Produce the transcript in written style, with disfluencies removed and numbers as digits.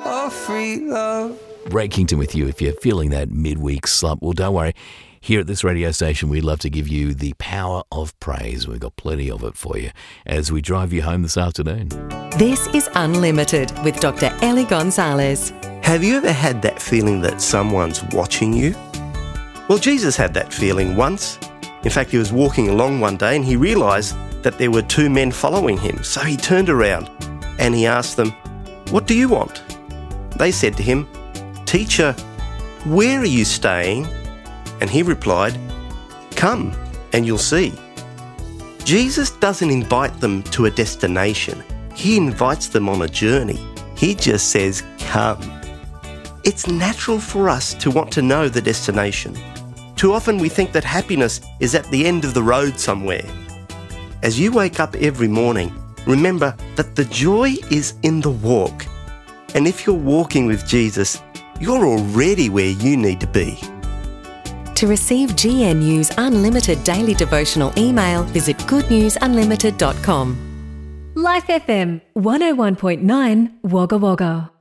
of free love. Ray Kington with you if you're feeling that midweek slump. Well, don't worry. Here at this radio station, we love to give you the power of praise. We've got plenty of it for you as we drive you home this afternoon. This is Unlimited with Dr. Ellie Gonzalez. Have you ever had that feeling that someone's watching you? Well, Jesus had that feeling once. In fact, he was walking along one day and he realised that there were two men following him. So he turned around and he asked them, "What do you want?" They said to him, "Teacher, where are you staying?" And he replied, "Come and you'll see." Jesus doesn't invite them to a destination. He invites them on a journey. He just says, "Come." It's natural for us to want to know the destination. Too often we think that happiness is at the end of the road somewhere. As you wake up every morning, remember that the joy is in the walk. And if you're walking with Jesus, you're already where you need to be. To receive GNU's Unlimited Daily Devotional email, visit goodnewsunlimited.com. Life FM 101.9 Wagga Wagga.